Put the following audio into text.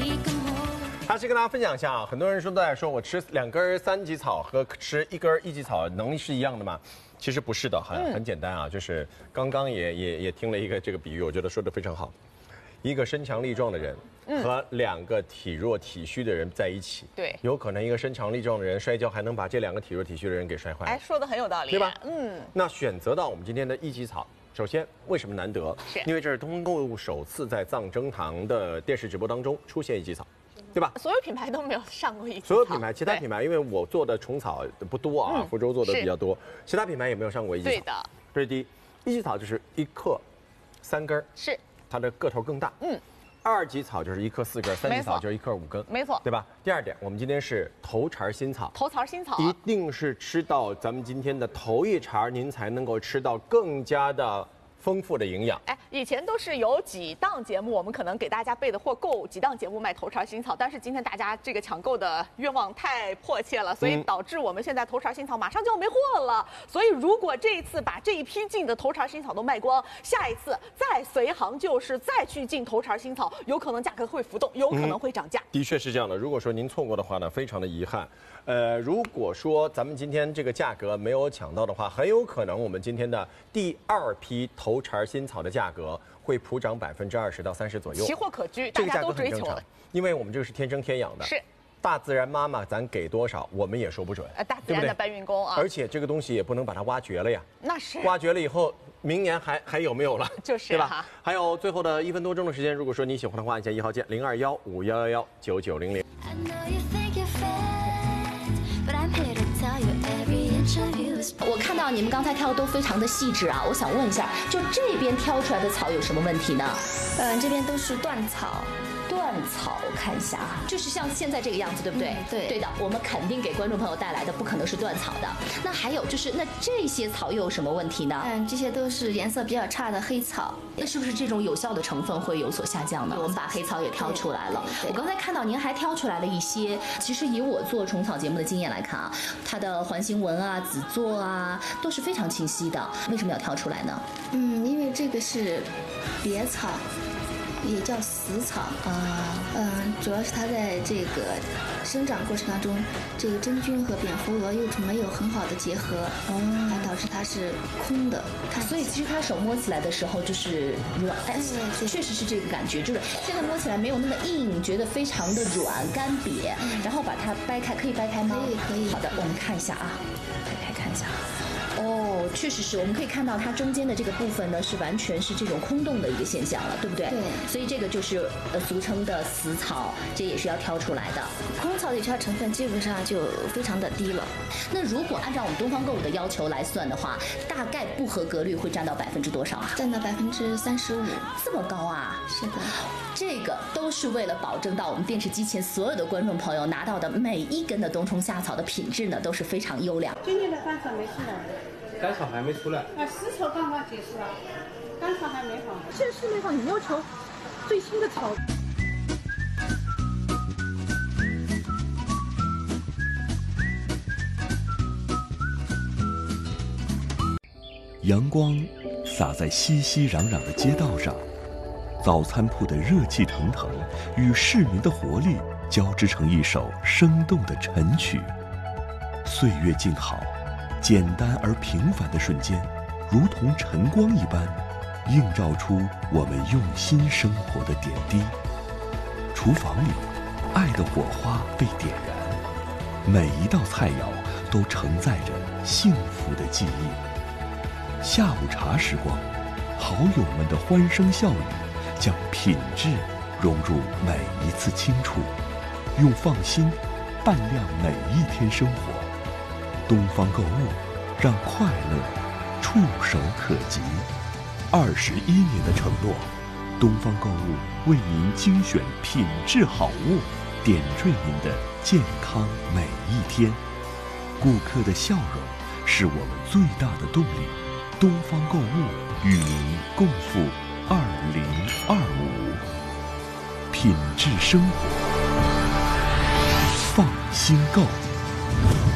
还是跟大家分享一下啊，很多人都在说我吃2根3级草和吃1根1级草能力是一样的吗？其实不是的，很简单啊，就是刚刚也听了一个这个比喻，我觉得说的非常好。一个身强力壮的人和2个体弱体虚的人在一起， 对， 有可能一个身强力壮的人摔跤还能把这2个体弱体虚的人给摔坏。 哎，说的很有道理， 对吧？那选择到我们今天的1级草。首先，为什么难得？因为这是东方购物首次在藏征堂的电视直播当中出现1级草。对吧？ 所有品牌都没有上过1级草。 所有品牌，其他品牌，因为我做的虫草不多啊，福州做的比较多，其他品牌也没有上过1级草。 对的， 这是第一。1级草就是1克3根， 是它的个头更大。2级草就是1克4根，3级草就是1克5根， 没错， 对吧？第二点，我们今天是头茬新草， 头茬新草一定是吃到咱们今天的头一茬，您才能够吃到更加的丰富的营养。 哎，以前都是有几档节目，我们可能给大家备的货够几档节目卖头茬新草，但是今天大家这个抢购的愿望太迫切了，所以导致我们现在头茬新草马上就要没货了。所以如果这一次把这一批进的头茬新草都卖光，下一次再随行就市，再去进头茬新草，有可能价格会浮动，有可能会涨价。 的确是这样的。如果说您错过的话呢，非常的遗憾。如果说咱们今天这个价格没有抢到的话，很有可能我们今天的第2批头茬新草的价格会普涨20%到30%左右。 奇货可居， 这个大家都价格很正常追求了， 因为我们这个是天生天养的。 是。 大自然妈妈，咱给多少，我们也说不准。 大自然的搬运工啊， 而且这个东西也不能把它挖掘了呀。 那是。 挖掘了以后，明年还有没有了？ 就是对吧？还有最后的1分多钟的时间，如果说你喜欢的话，按下1号键0215119900。 我看到你们刚才挑的都非常的细致啊，我想问一下，就这边挑出来的草有什么问题呢？ 这边都是断草。 断草，我看一下啊，就是像现在这个样子，对不对？对的，我们肯定给观众朋友带来的不可能是断草的。那还有就是，那这些草又有什么问题呢？ 这些都是颜色比较差的黑草。 那是不是这种有效的成分会有所下降呢？我们把黑草也挑出来了。我刚才看到您还挑出来了一些，其实以我做虫草节目的经验来看啊，它的环形纹啊、子座啊都是非常清晰的。为什么要挑出来呢？ 因为这个是别草。也叫死草主要是它在这个生长过程当中，这个真菌和蝙蝠蛾幼虫没有很好的结合，导致它是空的。 所以其实它手摸起来的时候就是软，确实是这个感觉，就是现在摸起来没有那么硬，觉得非常的软干瘪，然后把它掰开，可以掰开吗？ 可以。 好的，我们看一下啊，掰开看一下。哦，确实是，我们可以看到它中间的这个部分呢，是完全是这种空洞的一个现象了，对不对？ 对。 所以这个就是俗称的死草，这也是要挑出来的。 空草的有效成分基本上就非常的低了。 那如果按照我们东方购物的要求来算的话，大概不合格率会占到多少啊？ 占到35%。 这么高啊？ 是的。 这个都是为了保证到我们电视机前所有的观众朋友拿到的每一根的冬虫夏草的品质呢，都是非常优良。 今年的干草没出来， 干草还没出来。 死草刚刚结束了，干草还没放。现在市面上有要求最新的草。 阳光洒在熙熙攘攘的街道上，早餐铺的热气腾腾与市民的活力交织成一首生动的晨曲。岁月静好，简单而平凡的瞬间，如同晨光一般，映照出我们用心生活的点滴。厨房里，爱的火花被点燃，每一道菜肴都承载着幸福的记忆。下午茶时光，好友们的欢声笑语将品质融入每一次清楚，用放心伴亮每一天生活。东方购物，让快乐触手可及。21年的承诺，东方购物为您精选品质好物，点缀您的健康每一天。顾客的笑容是我们最大的动力。东方购物与您共赴2025，品质生活，放心购。